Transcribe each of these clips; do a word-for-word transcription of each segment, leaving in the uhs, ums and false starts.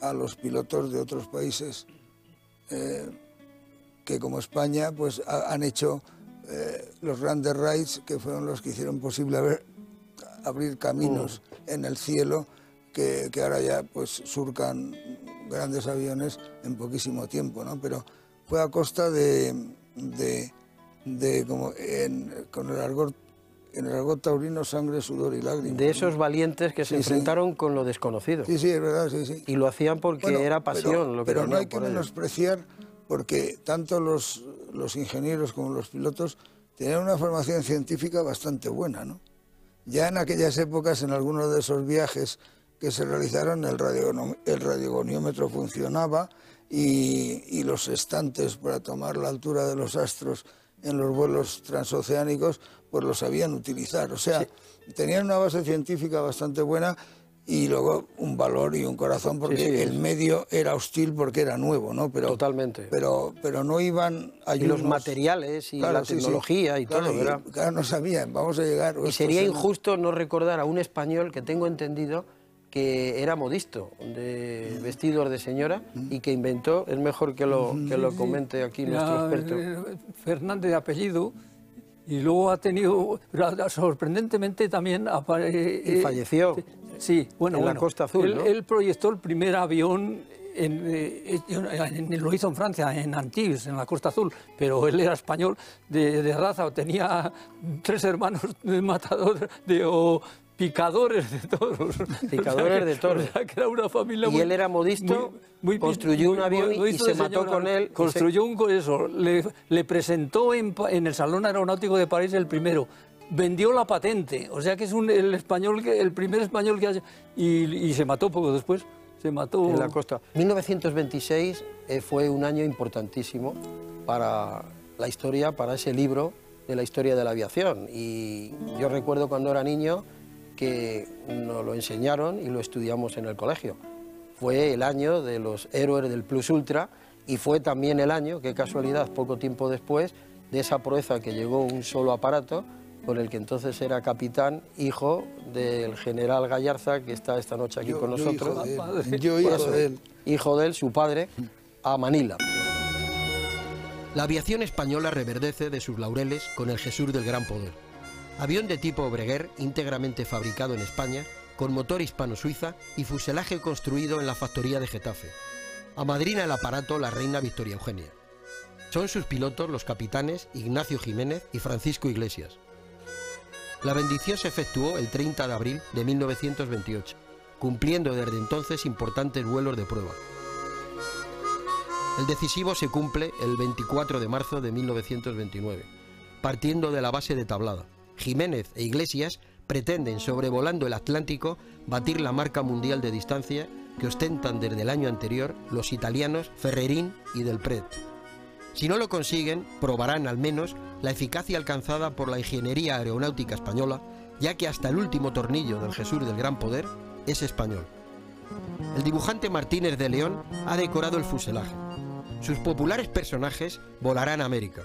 a los pilotos de otros países eh, que como España pues ha, han hecho eh, los grandes raids, que fueron los que hicieron posible haber, abrir caminos uh. en el cielo que, que ahora ya pues surcan grandes aviones en poquísimo tiempo, ¿no? Pero fue a costa de, de, de como en, con el argot, en el argot taurino, sangre, sudor y lágrimas. De esos valientes que se sí, enfrentaron sí. con lo desconocido. Sí, sí, es verdad, sí, sí. Y lo hacían porque bueno, era pasión. Pero, lo que pero no hay que por menospreciar, porque tanto los, los ingenieros como los pilotos tenían una formación científica bastante buena, ¿no? Ya en aquellas épocas, en algunos de esos viajes que se realizaron, el, radio, el radiogoniómetro funcionaba y, y los estantes para tomar la altura de los astros en los vuelos transoceánicos, pues los sabían utilizar. O sea, sí. tenían una base científica bastante buena y luego un valor y un corazón, porque sí, sí, el medio era hostil porque era nuevo, ¿no? Pero, Totalmente. Pero, pero no iban a Y los materiales y claro, la tecnología sí, sí. y claro, todo, ¿verdad? Y, claro, no sabían, vamos a llegar... Y sería injusto no recordar a un español que tengo entendido que era modisto, de mm. vestidos de señora, mm. y que inventó, es mejor que lo, que lo comente aquí era, nuestro experto. Fernández de apellido, y luego ha tenido, sorprendentemente también... Y eh, falleció. Sí, bueno, en bueno, la Costa Azul, él, ¿no? él proyectó el primer avión, en, eh, en, lo hizo en Francia, en Antibes, en la Costa Azul, pero él era español de, de raza, tenía tres hermanos de matador, de... O, picadores de toros. Picadores de toros. O sea, que era una familia y muy, él era modisto, muy, muy, construyó muy, un avión y se mató señora, con él. Construyó se... un eso, le, le presentó en, en el Salón Aeronáutico de París el primero. Vendió la patente, o sea que es un, el español, que, el primer español que hace... Y, y se mató poco después. Se mató... En la costa. mil novecientos veintiséis eh, fue un año importantísimo para la historia, para ese libro de la historia de la aviación. Y yo recuerdo cuando era niño que nos lo enseñaron y lo estudiamos en el colegio. Fue el año de los héroes del Plus Ultra y fue también el año, qué casualidad, poco tiempo después, de esa proeza que llegó un solo aparato con el que entonces era capitán, hijo del general Gallarza, que está esta noche aquí yo, con yo nosotros. Hijo de él. Yo hijo Eso, de él. Hijo de él, su padre, a Manila. La aviación española reverdece de sus laureles con el Jesús del Gran Poder. Avión de tipo Breguet, íntegramente fabricado en España, con motor hispano-suiza y fuselaje construido en la factoría de Getafe. Amadrina el aparato la reina Victoria Eugenia. Son sus pilotos los capitanes Ignacio Jiménez y Francisco Iglesias. La bendición se efectuó el treinta de abril de mil novecientos veintiocho, cumpliendo desde entonces importantes vuelos de prueba. El decisivo se cumple el veinticuatro de marzo de mil novecientos veintinueve, partiendo de la base de Tablada. Jiménez e Iglesias pretenden, sobrevolando el Atlántico, batir la marca mundial de distancia que ostentan desde el año anterior los italianos Ferrerín y Del Pret. Si no lo consiguen, probarán al menos la eficacia alcanzada por la ingeniería aeronáutica española, ya que hasta el último tornillo del Jesús del Gran Poder es español. El dibujante Martínez de León ha decorado el fuselaje. Sus populares personajes volarán a América.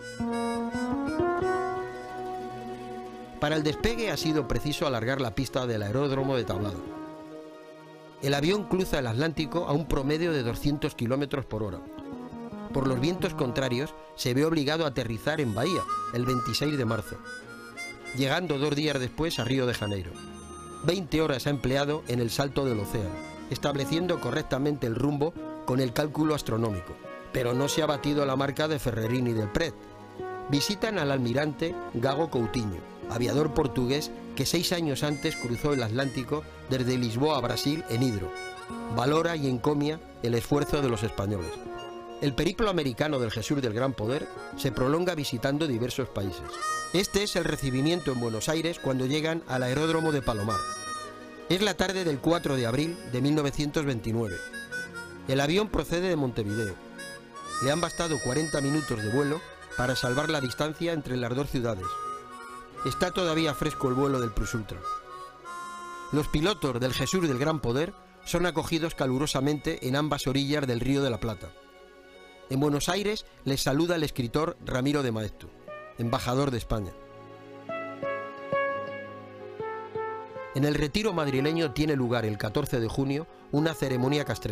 Para el despegue ha sido preciso alargar la pista del aeródromo de Tablada. El avión cruza el Atlántico a un promedio de doscientos kilómetros por hora. Por los vientos contrarios, se ve obligado a aterrizar en Bahía el veintiséis de marzo, llegando dos días después a Río de Janeiro. veinte horas ha empleado en el salto del océano, estableciendo correctamente el rumbo con el cálculo astronómico, pero no se ha batido la marca de Ferrerín y Del Pret. Visitan al almirante Gago Coutinho, aviador portugués que seis años antes cruzó el Atlántico desde Lisboa a Brasil en hidro. Valora y encomia el esfuerzo de los españoles. El periplo americano del Jesús del Gran Poder se prolonga visitando diversos países. Este es el recibimiento en Buenos Aires cuando llegan al aeródromo de Palomar. Es la tarde del cuatro de abril de mil novecientos veintinueve. El avión procede de Montevideo. Le han bastado cuarenta minutos de vuelo para salvar la distancia entre las dos ciudades. Está todavía fresco el vuelo del Plus Ultra. Los pilotos del Jesús del Gran Poder son acogidos calurosamente en ambas orillas del Río de la Plata. En Buenos Aires les saluda el escritor Ramiro de Maeztu, embajador de España. En el Retiro madrileño tiene lugar el catorce de junio una ceremonia castrera.